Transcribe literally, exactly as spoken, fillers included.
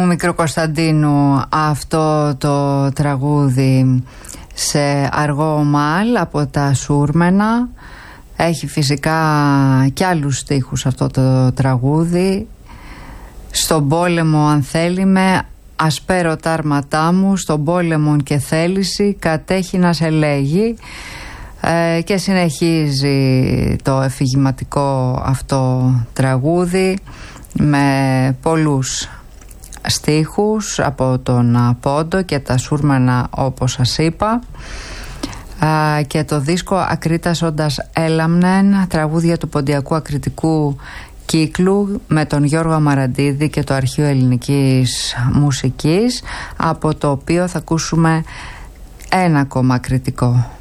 Μικροκωνσταντίνου αυτό το τραγούδι σε αργό ομάλ από τα Σούρμενα. Έχει φυσικά και άλλους στίχους αυτό το τραγούδι. Στον πόλεμο αν θέλει με ασπέρω τα άρματά μου, στον πόλεμο και θέληση κατέχει να σε λέγει. Ε, και συνεχίζει το εφηγηματικό αυτό τραγούδι με πολλούς στίχους από τον Πόντο και τα Σούρμενα, όπως σας είπα, α, και το δίσκο Ακρίτασοντας Έλαμνεν, τραγούδια του Ποντιακού Ακριτικού Κύκλου, με τον Γιώργο Αμαραντίδη και το Αρχείο Ελληνικής Μουσικής, από το οποίο θα ακούσουμε ένα ακόμα ακριτικό.